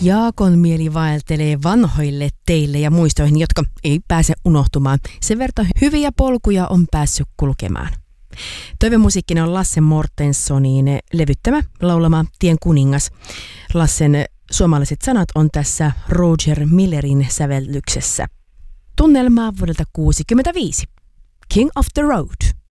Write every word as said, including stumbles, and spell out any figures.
Jaakon mieli vaeltelee vanhoille teille ja muistoihin, jotka ei pääse unohtumaan. Sen verran hyviä polkuja on päässyt kulkemaan. Toivemusiikkina on Lasse Mortenssonin levyttämä laulama Tien kuningas. Lassen suomalaiset sanat on tässä Roger Millerin sävellyksessä. Tunnelmaa vuodelta kuusikymmentäviisi. King of the Road.